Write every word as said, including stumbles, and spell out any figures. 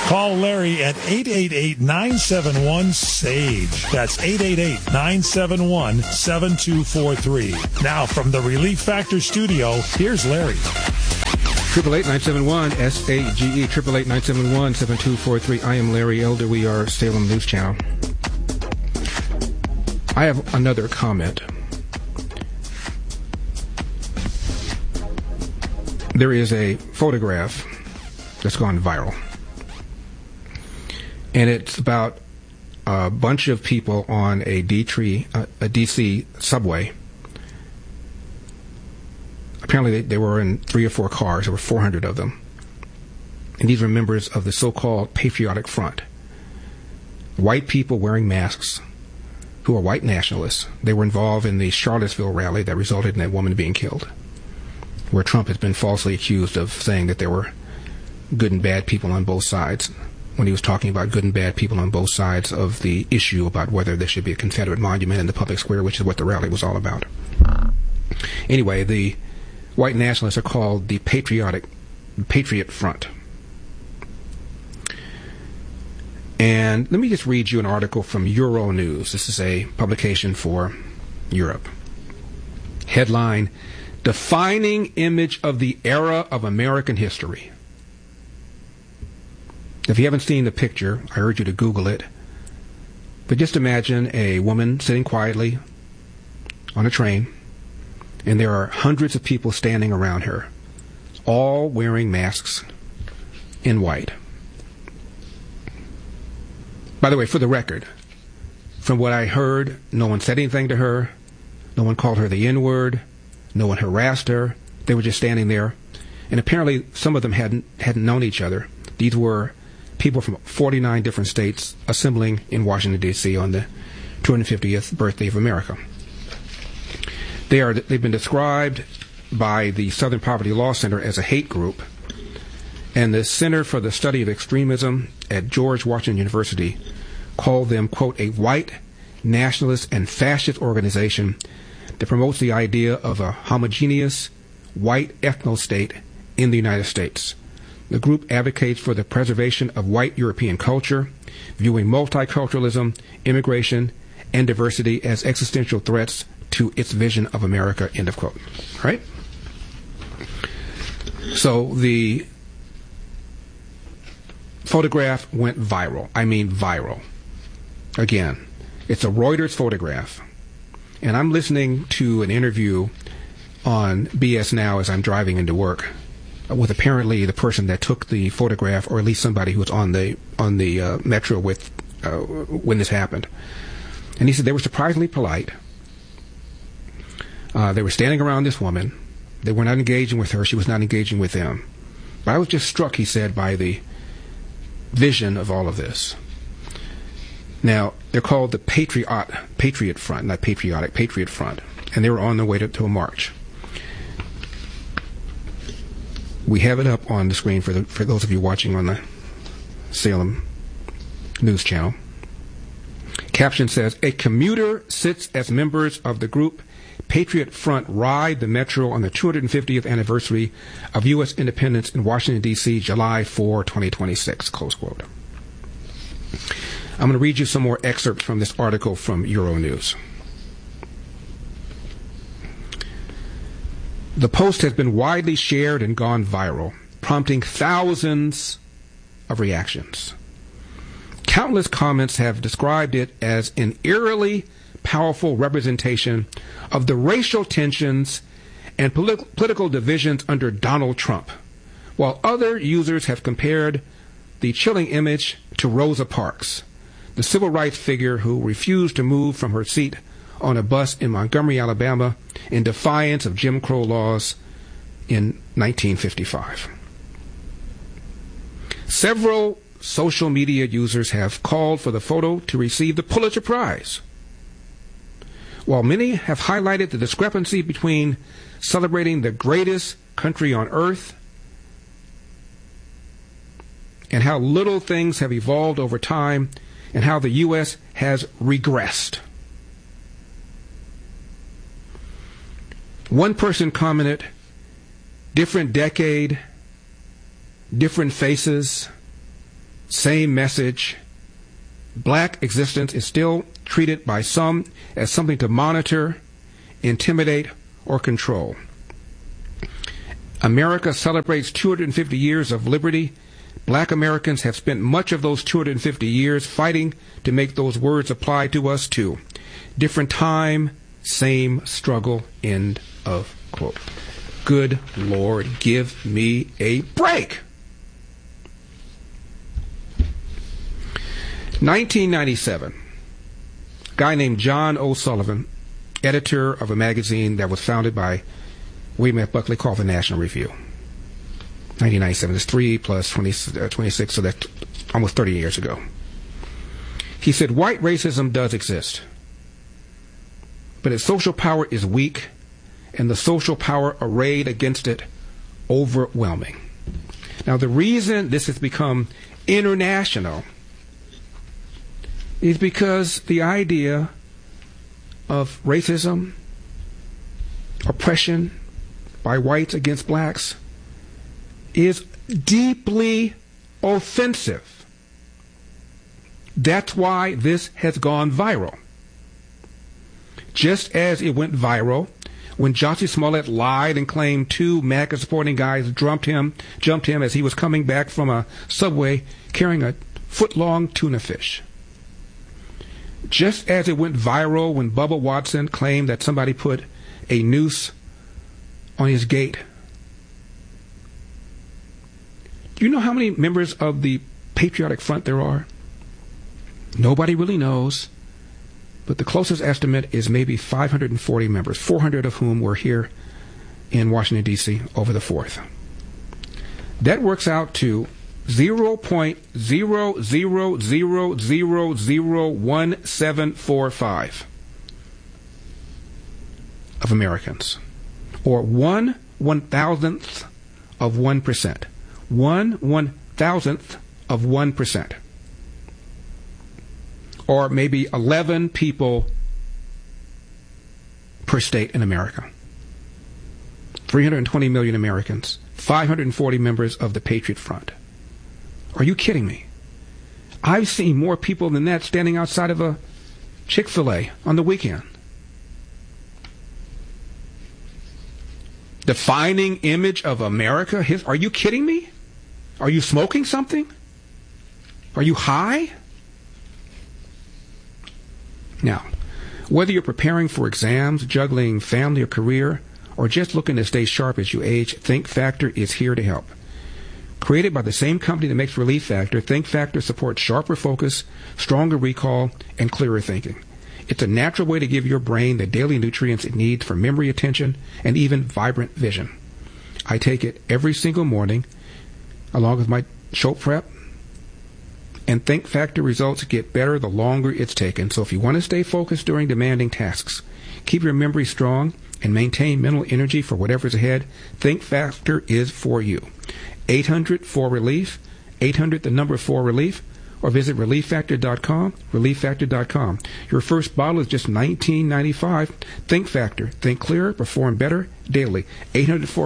Call Larry at eight eight eight, nine seven one, S A G E. That's eight eight eight, nine seven one, seven two four three. Now, from the Relief Factor studio, here's Larry. Triple eight nine seven one S A G E. Triple eight nine seven one seven two four three. I am Larry Elder. We are Salem News Channel. I have another comment. There is a photograph that's gone viral, and it's about a bunch of people on a D C, uh, a D C subway. Apparently, they, they were in three or four cars. There were four hundred of them, and these were members of the so-called Patriotic Front. White people wearing masks, who are white nationalists. They were involved in the Charlottesville rally that resulted in that woman being killed, where Trump has been falsely accused of saying that there were good and bad people on both sides, when he was talking about good and bad people on both sides of the issue about whether there should be a Confederate monument in the public square, which is what the rally was all about. Anyway, the white nationalists are called the Patriotic Patriot Front. And let me just read you an article from Euronews. This is a publication for Europe. Headline: Defining Image of the Era of American History. If you haven't seen the picture, I urge you to Google it. But just imagine a woman sitting quietly on a train, and there are hundreds of people standing around her, all wearing masks in white. By the way, for the record, from what I heard, no one said anything to her. No one called her the N-word. No one harassed her. They were just standing there. And apparently some of them hadn't hadn't known each other. These were people from forty-nine different states assembling in Washington, D C on the two hundred fiftieth birthday of America. They are, they've been described by the Southern Poverty Law Center as a hate group. And the Center for the Study of Extremism at George Washington University called them, quote, a white nationalist and fascist organization that promotes the idea of a homogeneous white ethno-state in the United States. The group advocates for the preservation of white European culture, viewing multiculturalism, immigration, and diversity as existential threats to its vision of America, end of quote. All right? So the photograph went viral. I mean viral. Again, it's a Reuters photograph. And I'm listening to an interview on B S Now as I'm driving into work with apparently the person that took the photograph, or at least somebody who was on the on the uh, metro with uh, when this happened. And he said they were surprisingly polite. Uh, they were standing around this woman. They were not engaging with her. She was not engaging with them. But I was just struck, he said, by the vision of all of this. Now, they're called the Patriot Patriot Front, not Patriotic, Patriot Front. And they were on their way to, to a march. We have it up on the screen for the, for those of you watching on the Salem News Channel. Caption says, a commuter sits as members of the group Patriot Front ride the metro on the two hundred fiftieth anniversary of U S independence in Washington, D C, July fourth, twenty twenty-six, close quote. I'm going to read you some more excerpts from this article from Euronews. The post has been widely shared and gone viral, prompting thousands of reactions. Countless comments have described it as an eerily powerful representation of the racial tensions and polit- political divisions under Donald Trump, while other users have compared the chilling image to Rosa Parks, the civil rights figure who refused to move from her seat on a bus in Montgomery, Alabama, in defiance of Jim Crow laws in nineteen fifty-five. Several social media users have called for the photo to receive the Pulitzer Prize, while many have highlighted the discrepancy between celebrating the greatest country on earth and how little things have evolved over time and how the U S has regressed. One person commented, different decade, different faces, same message. Black existence is still treated by some as something to monitor, intimidate, or control. America celebrates two hundred fifty years of liberty. Black Americans have spent much of those two hundred fifty years fighting to make those words apply to us too. Different time, same struggle, end of quote. Good Lord, give me a break. nineteen ninety-seven, a guy named John O'Sullivan, editor of a magazine that was founded by William F. Buckley called the National Review. nineteen ninety-seven, that's three plus twenty, uh, twenty-six, so that's almost thirty years ago. He said, white racism does exist, but its social power is weak, and the social power arrayed against it overwhelming. Now, the reason this has become international is because the idea of racism, oppression by whites against blacks is deeply offensive. That's why this has gone viral. Just as it went viral when Jussie Smollett lied and claimed two MAGA supporting guys jumped him, jumped him as he was coming back from a subway carrying a foot-long tuna fish. Just as it went viral when Bubba Watson claimed that somebody put a noose on his gate. Do you know how many members of the Patriotic Front there are? Nobody really knows, but the closest estimate is maybe five hundred forty members, four hundred of whom were here in Washington, D C over the fourth. That works out to zero point zero zero zero zero zero one seven four five of Americans, or one one thousandth of one percent. One one thousandth of one percent. Or maybe eleven people per state in America. three hundred twenty million Americans, five hundred forty members of the Patriot Front. Are you kidding me? I've seen more people than that standing outside of a Chick-fil-A on the weekend. Defining image of America? His, are you kidding me? Are you smoking something? Are you high? Now, whether you're preparing for exams, juggling family or career, or just looking to stay sharp as you age, Think Factor is here to help. Created by the same company that makes Relief Factor, Think Factor supports sharper focus, stronger recall, and clearer thinking. It's a natural way to give your brain the daily nutrients it needs for memory, attention, and even vibrant vision. I take it every single morning, along with my show prep, and Think Factor results get better the longer it's taken. So if you want to stay focused during demanding tasks, keep your memory strong, and maintain mental energy for whatever's ahead, Think Factor is for you. eight hundred four relief, eight hundred the number four relief, or visit relief factor dot com, relief factor dot com. Your first bottle is just nineteen ninety-five. Think Factor. Think clearer, perform better daily. eight hundred four